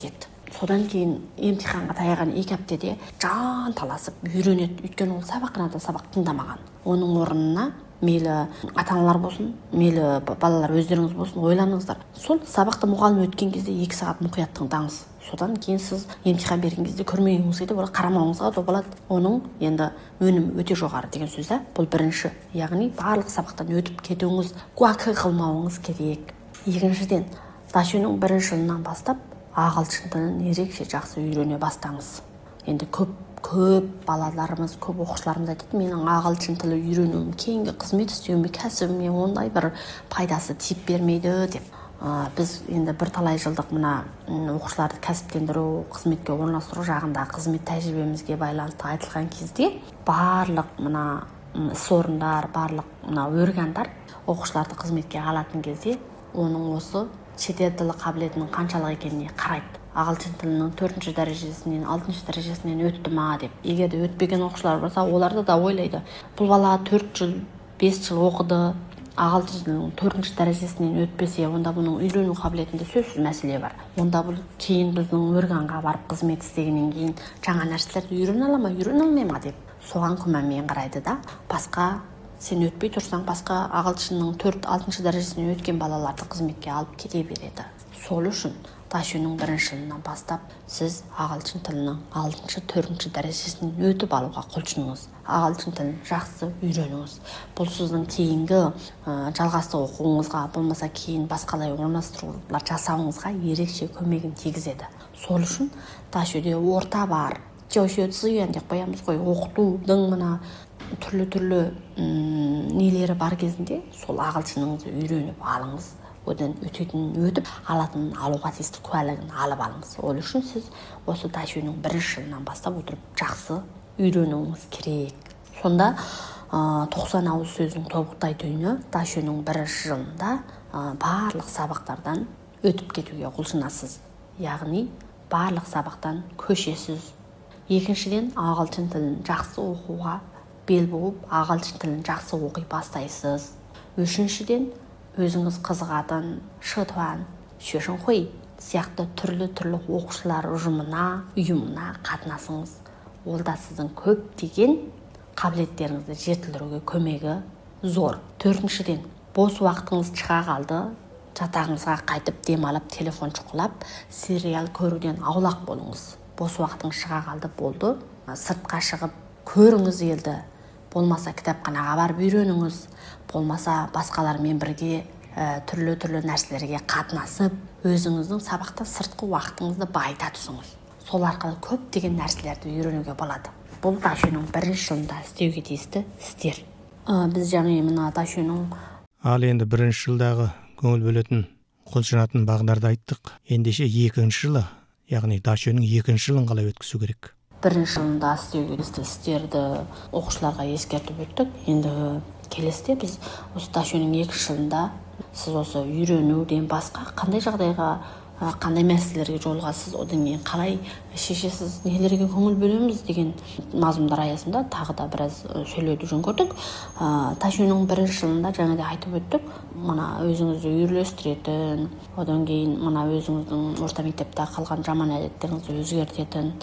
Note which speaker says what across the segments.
Speaker 1: деді. Содан кейін емтиханға таяған 2 аптеде жан таласып үйренеді. Өйткені ол сабақханада сабақ тыңдамаған. Оның орнына мейлі ата-аналар болсын, мейлі балалар өздеріңіз болсын, ойланыңыздар. Сол сабақты мұғалім өткен кезде 2 сағат мұқият тыңдаңыз. Содан кейін сіз емтихан берген кезде көрмегіңіз келді, олар қарамауыңызға да болады. Оның енді өнімі өте жоғары деген сөз. Бұл бірінші. Яғни барлық сабақтан өтіп кетуіңіз, гуакы қылмауыңыз керек. Екіншіден, Дашөнің 1 жылынан бастап ағылшын тілін ерекше жақсы үйрене бастаңыз. Енді көп балаларымыз, көп оқушыларымыз айтады, менің ағылшын тілі үйренуім кейінгі қызмет істеуіме, кәсібіме ондай бір пайдасы тиіп бермейді деп. Біз енді бірталай жылдық мына оқушыларды кәсіптендіру, қызметке орналастыру жағында қызмет тәжірибемізге байланысты айтылған кезде барлық мына іс орындар, барлық мына органдар оқушыларды қызметке алатын кезде оның осы шетел тілі қабілетінің қаншалық екеніне қарайды. Ағылшын тілінің 4-ші дәрежесінен 6-ші дәрежесінен өтті ма деп. Егер де өтпеген оқушылар болса, оларды да ойлайды. Бұл бала 4 жыл, 5 жыл оқыды, ағылшын тілінің 4-ші дәрежесінен өтпесе, онда бұның үйрену қабілетінде сөзсіз мәселе бар. Онда бұл кейін біздің органға барып қызмет істегеннен кейін жаңа нәрселерді үйрене ала ма, үйрене алмай ма деп соған күмәнмен қарайды да. Басқа сен өтпей тұрсаң, басқа ағылшынның 4-6-ші дәрежесінен өткен балаларды қызметке алып кете береді. Сол үшін Дашөнің 1 жылынан бастап сіз ағылшын тілінің 6-ші, 4-ші дәрежесінен өтіп алуға құлшыныңыз. Ағылшын тілін жақсы үйреніңіз. Бұл сіздің кейінгі жалғасты оқуыңызға, болмаса кейін басқалай орналастырулар жасауыңызға ерекше көмегін тигізеді. Сол үшін Дашөде орта бар, жошы цзуян деп қоямыз ғой, оқытудың мына түрлі нелері бар кезінде сол ағылшыныңызды үйреніп алыңыз. Одан өтетін өтіп, алатын алуға тиісті куәлігін алып алыңыз. Ол үшін сіз осы Дашөнің 1 жылынан бастап отырып жақсы үйренуіңіз керек. Сонда 90 ауыз сөздің тобықтай түйіні Дашөнің 1 жылында барлық сабақтардан өтіп кетуге құлшынасыз. Яғни барлық сабақтан көшесіз. Екіншіден, ағылшын тілін жақсы оқуға бел буып, ағылшын тілін жақсы оқи бастайсыз. Үшіншіден, өзіңіз қызығатын шытуан, шөшінхуй сияқты түрлі оқушылар ұйымына қатынасыңыз. Ол да сіздің көптеген қабілеттеріңізді жетілдіруге көмегі зор. Төртіншіден, бос уақытыңыз шыға қалды, жатағыңызға қайтып демалып, телефон шұқылап, сериал көруден аулақ болыңыз. Бос уақытыңыз шыға қалды, болды. Сыртқа шығып көріңіз елді. Болмаса кітапханаға барып үйреніңіз. Болмаса басқалармен бірге түрлі нәрселерге қатынасып, өзіңіздің сабақта сыртқы уақытыңызды байыта түсіңіз. Сол арқылы көптеген нәрселерді үйренуге болады. Бұл Дашөнің 1 жылында істеуге тиісті істер. Біз жаңа мына Дашөнің
Speaker 2: ал енді 1 жылдағы көңіл бөлетін, құлшынатын бағдарды айттық. Ендеше 2 жылы, яғни Дашөнің 2 жылын қалай өткізу керек?
Speaker 1: 1 жылында істеуге тиісті істерді оқушыларға ескертіп өттік. Енді келесіде біз осы Дашөнің 2 жылында сіз осы үйренуден басқа қандай жағдайға, қандай мәселелерге жолығасыз, одан кейін қалай шешесіз, нелерге көңіл бөлеміз деген мазмұндар аясында тағы да біраз сөйлеуді жөн көрдік. Дашөнің 1 жылында жаңа да айтып өттік, мына өзіңізді үйлестіретін, одан кейін мына өзіңіздің орта мектепте қалған жаман әдеттеріңізді өзгертетін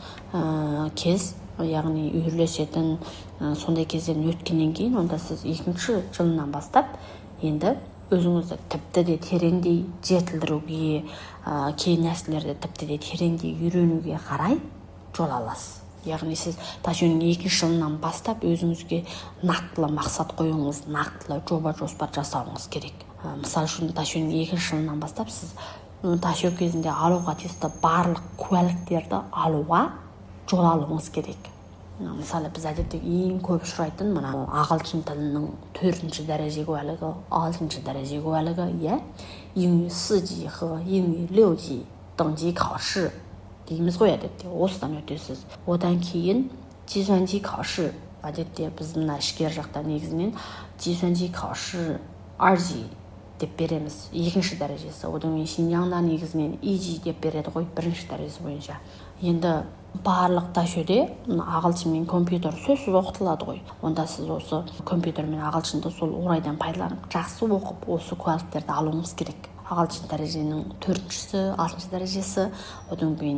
Speaker 1: кез, яғни үйірлесетін сондай кезден өткеннен кейін, онда сіз 2 жылынан бастап енді өзіңізді тіпті де тереңдей жетілдіруге, кейін нәрселерді тіпті де тереңдей үйренуге қарай жол аласыз. Яғни сіз Дашөнің 2 жылынан бастап өзіңізге нақтылы мақсат қоюыңыз, нақтылы жоба жоспар жасауыңыз керек. Мысалы үшін Дашөнің 2 жылынан бастап сіз Дашө кезінде алуға тиісті барлық куәліктерді алуға жол алуыңыз керек. Мысалы біз әдетте ең көп сұрайтын мына ағылшын тілінің 4-ші дәреже куәлігі, 6-ші дәреже куәлігі,英语4级和英语6级等级考试дейміз ғой әдетте. Осыдан өтесіз. Одан кейін计算机考试, әдетте біз мына ішкер жақта негізінен 计算机考试2级деп береміз, 2-ші дәрежесі. Одан кейін Шинжаңда негізінен 1级деп береді ғой, 1-ші дәрежесі бойынша. Енді барлық Дашөде ағылшын мен компьютер сөзсіз оқытылады ғой. Онда сіз осы компьютер мен ағылшынды сол орайдан пайдаланып, жақсы оқып, осы куәліктерді алуыңыз керек. ағылшын дәреженің 4-шісі 6-шы дәрежесі, одан кейін